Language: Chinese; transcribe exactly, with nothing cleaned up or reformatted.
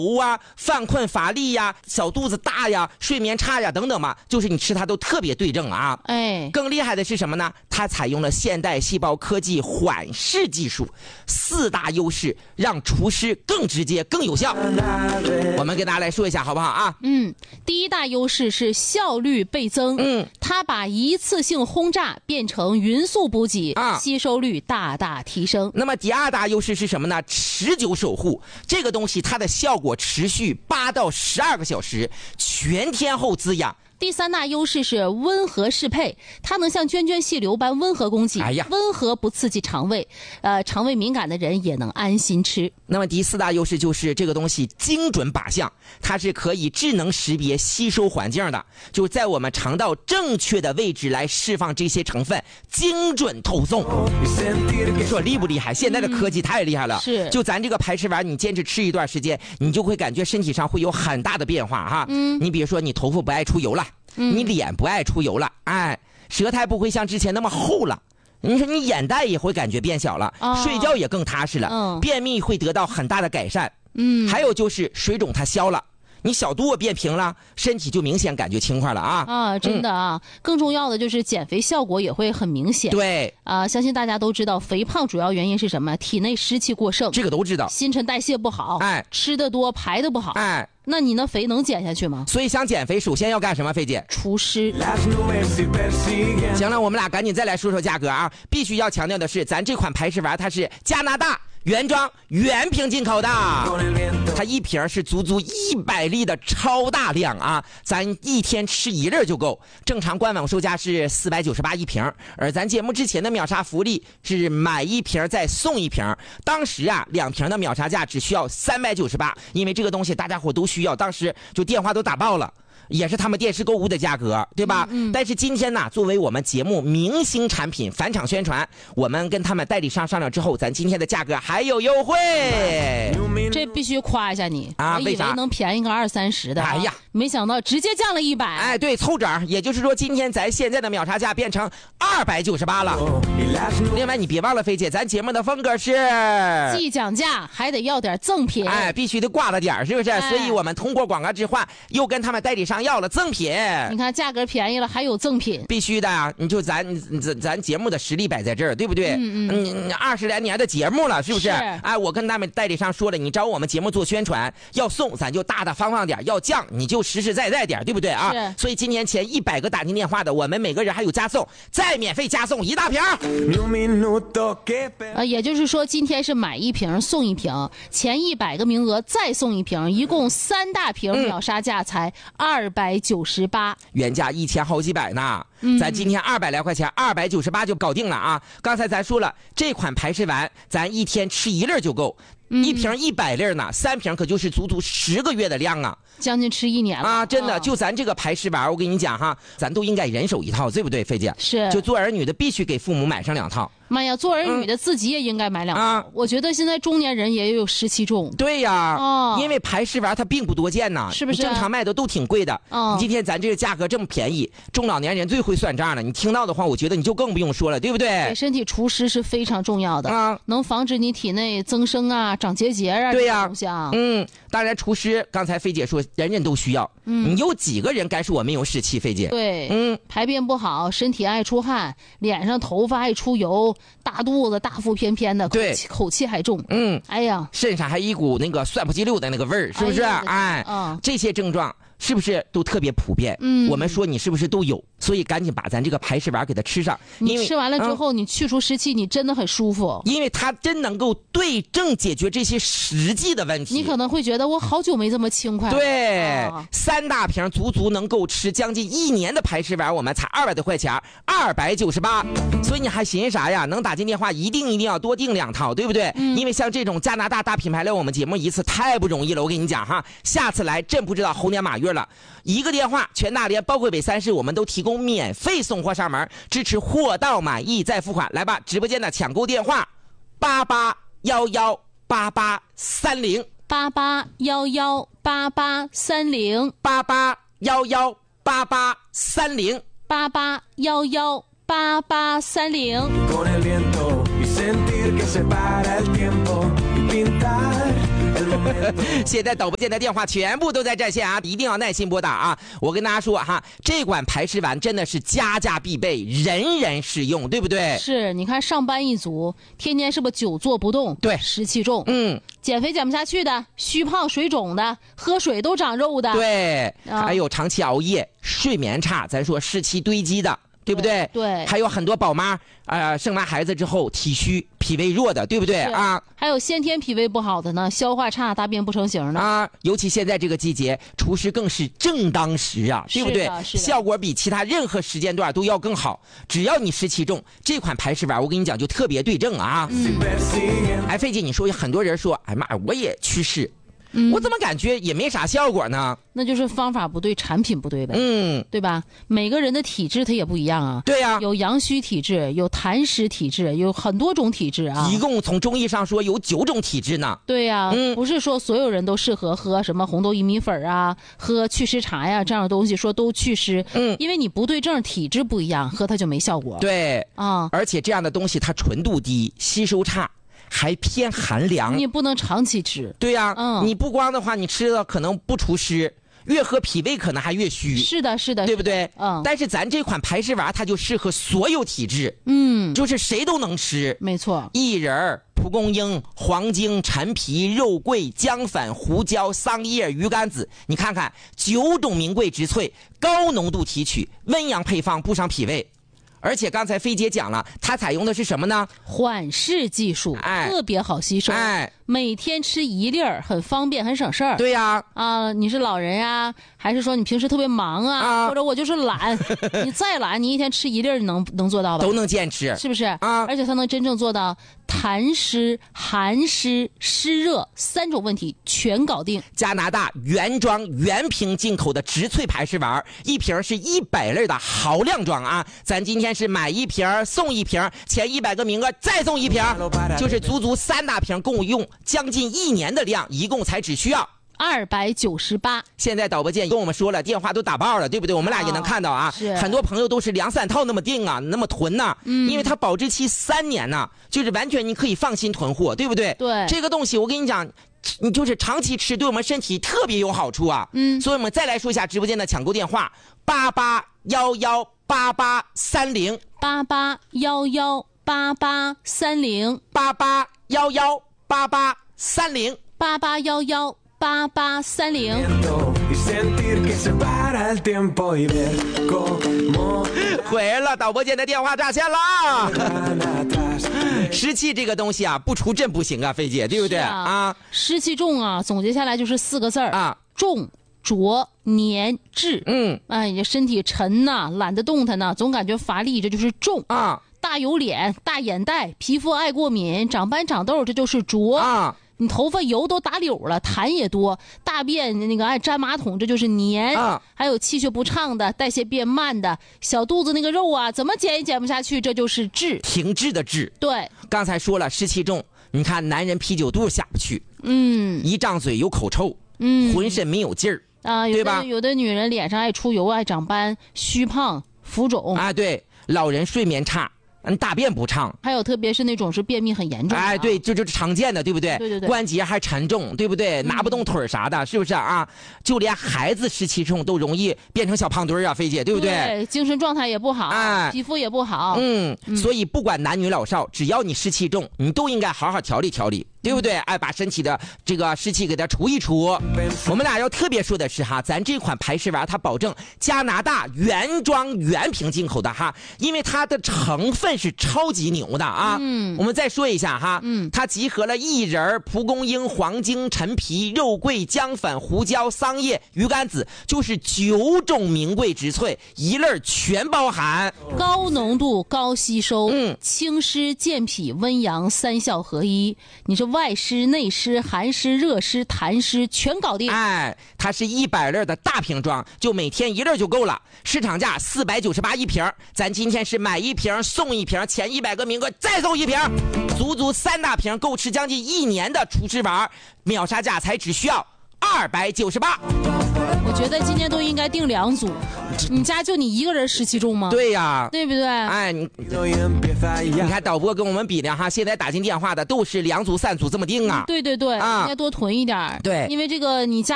啊、犯困乏力呀、小肚子大呀、睡眠差呀等等嘛，就是你吃它都特别对症啊。 哎， 更厉害的是什么呢？它采用了现代细胞科技缓释技术，四大优势让厨师更直接、更有效。我们给大家来说一下，好不好啊？ 嗯，第一大优势是效率倍增。 嗯， 它把一次性轰炸变成匀速补给， 啊， 吸收率大大提升。 那么第二大优势是什么呢？持久守护。这个东西它的效果持续八到十二个小时，全天候滋养。 第三大优势是温和适配，它能像涓涓细流般温和供给， 哎呀， 温和不刺激肠胃，呃，肠胃敏感的人也能安心吃。 那么第四大优势就是这个东西精准靶向，它是可以智能识别吸收环境的，就在我们肠道正确的位置来释放这些成分，精准投送。说厉不厉害？现在的科技太厉害了。 嗯、是， 就咱这个排斥丸，你坚持吃一段时间，你就会感觉身体上会有很大的变化哈。嗯，你比如说你头发不爱出油了。 嗯、 你脸不爱出油了，哎，舌苔不会像之前那么厚了。你说你眼袋也会感觉变小了，哦、睡觉也更踏实了， 嗯、 便秘会得到很大的改善。 嗯， 还有就是水肿它消了。你小肚子变平了，身体就明显感觉轻快了啊！ 啊，真的啊！嗯、更重要的就是减肥效果也会很明显。 对啊，相信大家都知道，肥胖主要原因是什么？体内湿气过剩， 这个都知道。 新陈代谢不好， 哎， 吃的多，排的不好， 哎， 那你那肥能减下去吗？ 所以想减肥，首先要干什么？菲姐， 除湿。 行了，我们俩赶紧再来说说价格啊！必须要强调的是，咱这款排斥丸它是加拿大原装原瓶进口的，它一瓶是足足一百粒的超大量啊，咱一天吃一粒就够。正常官网售价是四百九十八一瓶，而咱节目之前的秒杀福利是买一瓶再送一瓶。当时啊，两瓶的秒杀价只需要三百九十八，因为这个东西大家伙都需要，当时就电话都打爆了。也是他们电视购物的价格，对吧？嗯嗯、但是今天呢，作为我们节目明星产品返场宣传，我们跟他们代理商商量之后，咱今天的价格还有优惠。 这必须夸一下你啊！ 我以为能便宜个二三十的， 哎呀， 没想到直接降了一百。 哎，对，凑整，也就是说，今天咱现在的秒杀价变成二百九十八了。另外，你别忘了，菲姐，咱节目的风格是既讲价还得要点赠品， 哎，必须得挂了点，是不是？哎、所以我们通过广告置换，又跟他们代理商要了赠品。 你看价格便宜了，还有赠品， 必须的啊！你就咱咱咱节目的实力摆在这儿，对不对？嗯嗯。你二十来年的节目了，是不是？ 是哎，我跟他们代理商说了，你找我们节目做宣传，要送咱就大大方方点，要降你就实实在在点，对不对啊？ 是。 所以今年前一百个打进电话的，我们每个人还有加送，再免费加送一大瓶。 呃，也就是说今天是买一瓶送一瓶，前一百个名额再送一瓶，一共三大瓶，秒杀价才二百九十八， 原价一千好几百呢。 嗯、 咱今天二百来块钱，二百九十八就搞定了啊！刚才咱说了，这款排斥丸咱一天吃一粒就够，嗯、一瓶一百粒呢，三瓶可就是足足十个月的量啊， 将近吃一年了啊！真的， 啊、 就咱这个排斥丸，我跟你讲哈，咱都应该人手一套，对不对，菲姐？ 是， 就做儿女的必须给父母买上两套。 妈呀，做儿女的自己也应该买两套。啊、我觉得现在中年人也有湿气重。 对呀， 哦， 因为排斥丸它并不多见呐， 是不是？ 正常卖的都挺贵的。哦，今天咱这个价格这么便宜，中老年人最会算账了。你听到的话，我觉得你就更不用说了，对不对？ 给身体除湿是非常重要的啊， 能防止你体内增生啊、长结节啊。 对呀， 东西啊， 嗯，当然除湿，刚才菲姐说人人都需要。嗯，你有几个人该说我没有湿气？菲姐， 对， 嗯， 排便不好，身体爱出汗，脸上头发爱出油，大肚子。大腹翩翩的， 对， 口气口气还重， 嗯， 哎呀， 身上还一股那个蒜不叽溜的那个味儿，是不是？哎， 哎嗯、 这些症状是不是都特别普遍？嗯，我们说你是不是都有？所以赶紧把咱这个排湿丸给它吃上。 你吃完了之后，嗯、你去除湿气，你真的很舒服。 因为它真能够对症解决这些实际的问题。 你可能会觉得我好久没这么轻快了。 对， 啊、 三大瓶足足能够吃将近一年的排湿丸，我们才二百多块钱，二百九十八。所以你还寻思啥呀？能打进电话，一定一定要多订两套，对不对？嗯、因为像这种加拿大大品牌来我们节目一次太不容易了，我跟你讲哈，下次来真不知道猴年马月了。一个电话，全大连包括北三市，我们都提供免费送货上门，支持货到满意再付款。来吧，直播间的抢购电话：八八幺幺八八三零， 八八幺幺八八三零， 八八幺幺八八三零， 八八幺幺八八三零。 现在导播间的电话全部都在在线啊，一定要耐心拨打啊！我跟大家说哈，这款排湿丸真的是家家必备，人人适用，对不对？ 是，你看上班一族，天天是不是久坐不动？ 对， 湿气重。 嗯， 减肥减不下去的，虚胖水肿的，喝水都长肉的。 对， 啊、 还有长期熬夜、睡眠差，咱说湿气堆积的。对不对？ 对， 还有很多宝妈，呃，生完孩子之后体虚、脾胃弱的，对不对啊？ 还有先天脾胃不好的呢，消化差、大便不成形的啊。尤其现在这个季节，除湿更是正当时啊，对不对？效果比其他任何时间段都要更好。只要你湿气重，这款排湿丸我跟你讲就特别对症啊。 嗯。 哎，费姐，你说很多人说，哎妈，我也祛湿。嗯、我怎么感觉也没啥效果呢？ 那就是方法不对，产品不对呗。 嗯， 对吧？每个人的体质它也不一样啊。 对呀、啊， 有阳虚体质，有痰湿体质，有很多种体质啊。 一共从中医上说有九种体质呢。 对呀、啊， 嗯， 不是说所有人都适合喝什么红豆薏米粉啊，喝祛湿茶呀这样的东西，说都祛湿。 嗯， 因为你不对症，体质不一样，喝它就没效果。 对啊， 而且这样的东西它纯度低，吸收差。还偏寒凉， 你也不能长期吃。 对呀、 啊，嗯， 你不光的话，你吃了可能不除湿，越喝脾胃可能还越虚。 是的，是的， 对不对？ 嗯。 但是咱这款排湿丸，它就适合所有体质， 嗯， 就是谁都能吃。 没错。 薏仁、蒲公英、黄精、陈皮、肉桂、姜粉、胡椒、桑叶、鱼干子，你看看九种名贵植萃，高浓度提取，温阳配方，不伤脾胃。而且刚才菲姐讲了，它采用的是什么呢？ 缓释技术， 哎， 特别好吸收。 哎， 每天吃一粒儿，很方便，很省事儿。 对呀、 啊，啊，你是老人呀，还是说你平时特别忙啊？ 啊或者我就是懒，你再懒，你一天吃一粒儿，能能做到吧？ 都能坚持， 是不是？ 啊， 而且它能真正做到痰湿、寒湿、湿热三种问题全搞定。 加拿大原装原瓶进口的植萃排湿丸，一瓶是一百粒的豪量装啊！咱今天是买一瓶送一瓶，前一百个名额再送一瓶，就是足足三大瓶，够用将近一年的量，一共才只需要二百九十八。 现在导播间跟我们说了，电话都打爆了，对不对？我们俩也能看到啊。 是。 很多朋友都是两三套那么订啊，那么囤呐、啊。嗯。因为它保质期三年呐、啊，就是完全你可以放心囤货，对不对？ 对。 这个东西我跟你讲，你就是长期吃，对我们身体特别有好处啊。 嗯。 所以我们再来说一下直播间的抢购电话：八八幺幺八八三零八八幺幺八八三零八八幺幺八八三零八八幺幺八八三零。 回来了，导播间的电话炸线了。湿气这个东西啊，不除震不行啊，菲姐，对不对啊？ 啊，湿气重啊，总结下来就是四个字儿啊： 重、浊、黏、滞。 嗯， 哎，这身体沉呐、啊，懒得动弹呐、啊，总感觉乏力，这就是重啊。 大油脸、大眼袋，皮肤爱过敏，长斑长痘，这就是浊啊。 你头发油都打绺了，痰也多，大便那个爱粘马桶，这就是黏啊。 还有气血不畅的，代谢变慢的，小肚子那个肉啊，怎么减也减不下去，这就是滞， 停滞的滞。 对， 刚才说了湿气重，你看男人啤酒肚下不去， 嗯， 一张嘴有口臭， 嗯， 浑身没有劲儿啊， 对吧？ 有的女人脸上爱出油、爱长斑、虚胖、浮肿啊，对，老人睡眠差。嗯，大便不畅， 还有特别是那种是便秘很严重的、啊， 哎，对，这就是常见的，对不对？ 对对对， 关节还沉重，对不对？嗯、拿不动腿啥的，是不是啊？就连孩子湿气重都容易变成小胖墩儿啊，菲姐，对不对？ 对，精神状态也不好， 哎， 皮肤也不好。 嗯，嗯所以不管男女老少，只要你湿气重，你都应该好好调理调理。对不对？哎，把身体的这个湿气给它除一除。我们俩要特别说的是哈，咱这款排湿丸它保证加拿大原装原瓶进口的哈，因为它的成分是超级牛的啊。 嗯， 我们再说一下哈， 嗯， 它集合了薏仁、蒲公英、黄精、陈皮、肉桂、姜粉、胡椒、桑叶、鱼干子，就是九种名贵植萃，一类全包含， 高浓度、高吸收， 嗯， 清湿健脾、温阳三效合一。你是外湿、内湿、寒湿、热湿、痰湿全搞定。 哎，它是一百粒的大瓶装，就每天一粒就够了。市场价四百九十八一瓶，咱今天是买一瓶送一瓶，前一百个名额再送一瓶，足足三大瓶，够吃将近一年的除湿丸，秒杀价才只需要二百九十八。 我觉得今天都应该定两组，你家就你一个人湿气重吗？ 对呀、啊， 对不对？ 哎，你你看导播跟我们比的哈，现在打进电话的都是两组、三组这么定啊。 对对对，啊、应该多囤一点。 对， 因为这个你家。